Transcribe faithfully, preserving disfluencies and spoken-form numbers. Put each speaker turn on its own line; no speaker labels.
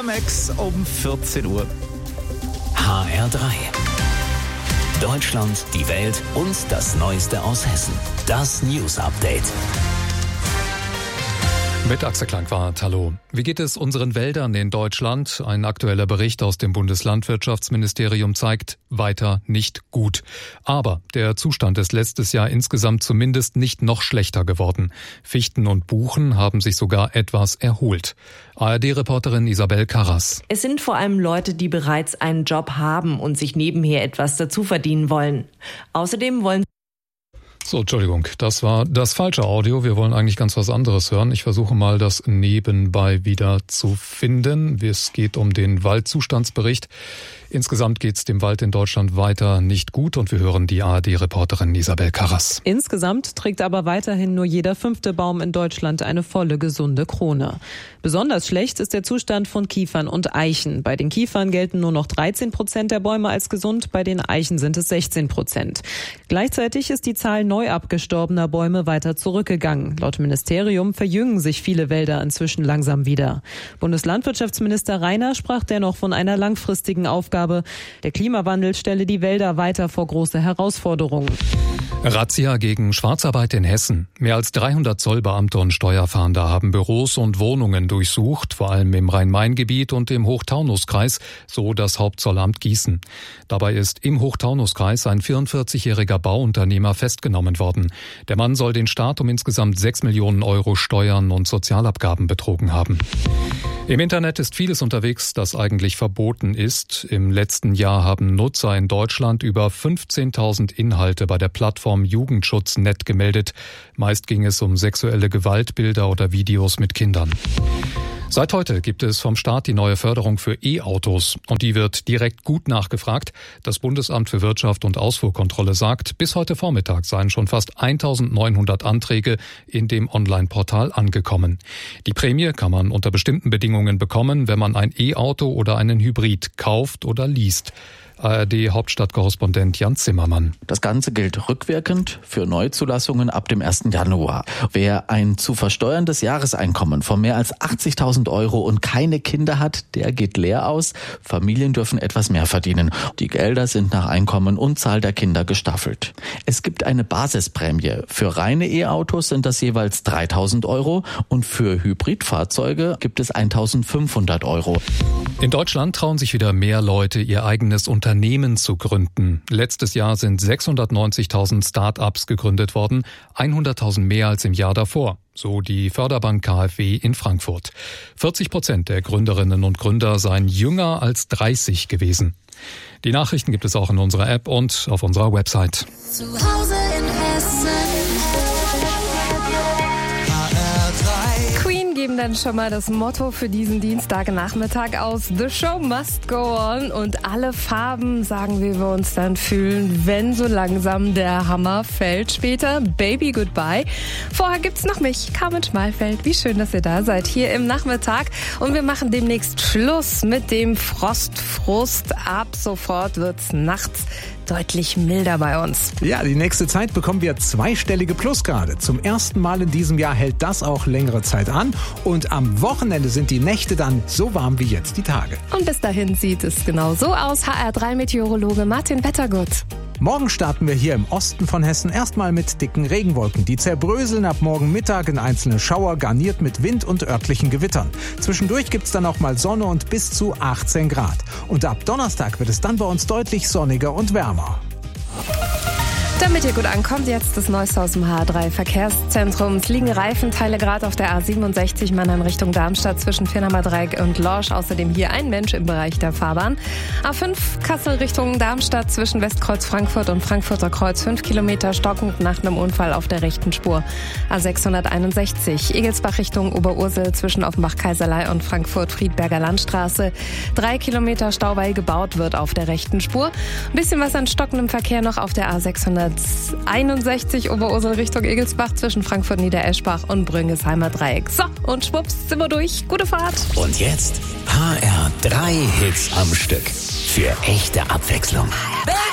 Max um vierzehn Uhr.
H R drei. Deutschland, die Welt und das Neueste aus Hessen. Das News Update.
Mit Axel Klangwart, hallo. Wie geht es unseren Wäldern in Deutschland? Ein aktueller Bericht aus dem Bundeslandwirtschaftsministerium zeigt, weiter nicht gut. Aber der Zustand ist letztes Jahr insgesamt zumindest nicht noch schlechter geworden. Fichten und Buchen haben sich sogar etwas erholt. A R D-Reporterin Isabel Karras.
Es sind vor allem Leute, die bereits einen Job haben und sich nebenher etwas dazu verdienen wollen. Außerdem wollen
So, Entschuldigung, das war das falsche Audio. Wir wollen eigentlich ganz was anderes hören. Ich versuche mal, das nebenbei wieder zu finden. Es geht um den Waldzustandsbericht. Insgesamt geht es dem Wald in Deutschland weiter nicht gut und wir hören die A R D-Reporterin Isabel Karras.
Insgesamt trägt aber weiterhin nur jeder fünfte Baum in Deutschland eine volle, gesunde Krone. Besonders schlecht ist der Zustand von Kiefern und Eichen. Bei den Kiefern gelten nur noch dreizehn Prozent der Bäume als gesund, bei den Eichen sind es sechzehn Prozent. Gleichzeitig ist die Zahl neu abgestorbener Bäume weiter zurückgegangen. Laut Ministerium verjüngen sich viele Wälder inzwischen langsam wieder. Bundeslandwirtschaftsminister Rainer sprach dennoch von einer langfristigen Aufgabe. Der Klimawandel stelle die Wälder weiter vor große Herausforderungen.
Razzia gegen Schwarzarbeit in Hessen. Mehr als dreihundert Zollbeamte und Steuerfahnder haben Büros und Wohnungen durchsucht, vor allem im Rhein-Main-Gebiet und im Hochtaunuskreis, so das Hauptzollamt Gießen. Dabei ist im Hochtaunuskreis ein vierundvierzigjähriger Bauunternehmer festgenommen worden. Der Mann soll den Staat um insgesamt sechs Millionen Euro Steuern und Sozialabgaben betrogen haben. Im Internet ist vieles unterwegs, das eigentlich verboten ist. Im letzten Jahr haben Nutzer in Deutschland über fünfzehntausend Inhalte bei der Plattform Jugendschutz Punkt net gemeldet. Meist ging es um sexuelle Gewaltbilder oder Videos mit Kindern. Seit heute gibt es vom Staat die neue Förderung für E-Autos und die wird direkt gut nachgefragt. Das Bundesamt für Wirtschaft und Ausfuhrkontrolle sagt, bis heute Vormittag seien schon fast eintausendneunhundert Anträge in dem Online-Portal angekommen. Die Prämie kann man unter bestimmten Bedingungen bekommen, wenn man ein E-Auto oder einen Hybrid kauft oder least. A R D-Hauptstadtkorrespondent Jan Zimmermann.
Das Ganze gilt rückwirkend für Neuzulassungen ab dem ersten Januar. Wer ein zu versteuerndes Jahreseinkommen von mehr als achtzigtausend Euro und keine Kinder hat, der geht leer aus. Familien dürfen etwas mehr verdienen. Die Gelder sind nach Einkommen und Zahl der Kinder gestaffelt. Es gibt eine Basisprämie. Für reine E-Autos sind das jeweils dreitausend Euro und für Hybridfahrzeuge gibt es eintausendfünfhundert Euro.
In Deutschland trauen sich wieder mehr Leute, ihr eigenes Unternehmen zu gründen. Letztes Jahr sind sechshundertneunzigtausend Start-ups gegründet worden, hunderttausend mehr als im Jahr davor, so die Förderbank K f W in Frankfurt. vierzig Prozent der Gründerinnen und Gründer seien jünger als dreißig gewesen. Die Nachrichten gibt es auch in unserer App und auf unserer Website.
Zu Hause in Hessen.
Geben dann schon mal das Motto für diesen Dienstagnachmittag aus. The show must go on. Und alle Farben sagen, wie wir uns dann fühlen, wenn so langsam der Hammer fällt. Später Baby Goodbye. Vorher gibt's noch mich, Carmen Schmalfeld. Wie schön, dass ihr da seid hier im Nachmittag. Und wir machen demnächst Schluss mit dem Frostfrust. Ab sofort wird's nachts deutlich milder bei uns.
Ja, die nächste Zeit bekommen wir zweistellige Plusgrade. Zum ersten Mal in diesem Jahr hält das auch längere Zeit an. Und am Wochenende sind die Nächte dann so warm wie jetzt die Tage.
Und bis dahin sieht es genau so aus. H R drei Meteorologe Martin Wettergut.
Morgen starten wir hier im Osten von Hessen erstmal mit dicken Regenwolken. Die zerbröseln ab morgen Mittag in einzelne Schauer, garniert mit Wind und örtlichen Gewittern. Zwischendurch gibt's dann auch mal Sonne und bis zu achtzehn Grad. Und ab Donnerstag wird es dann bei uns deutlich sonniger und wärmer.
Damit ihr gut ankommt, jetzt das Neueste aus dem H R drei Verkehrszentrum. Es liegen Reifenteile gerade auf der A siebenundsechzig Mannheim Richtung Darmstadt zwischen Firnamer Dreieck und Lorsch. Außerdem hier ein Mensch im Bereich der Fahrbahn. A fünf Kassel Richtung Darmstadt zwischen Westkreuz Frankfurt und Frankfurter Kreuz. fünf Kilometer stockend nach einem Unfall auf der rechten Spur. A sechshunderteinundsechzig Egelsbach Richtung Oberursel zwischen Offenbach-Kaiserlei und Frankfurt-Friedberger Landstraße. drei Kilometer Stau, weil gebaut wird auf der rechten Spur. Ein bisschen was an stockendem Verkehr noch auf der A sechshunderteinundsechzig Oberursel Richtung Egelsbach zwischen Frankfurt-Niedereschbach und Brüngesheimer Dreieck. So, und schwupps, sind wir durch. Gute Fahrt.
Und jetzt H R drei Hits am Stück. Für echte Abwechslung.